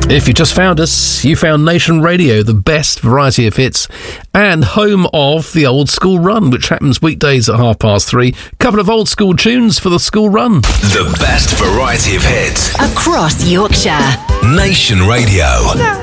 If you just found us, you found Nation Radio, the best variety of hits and home of the Old School Run, which happens weekdays at 3:30. Couple of old school tunes for the school run. The best variety of hits across Yorkshire. Nation Radio.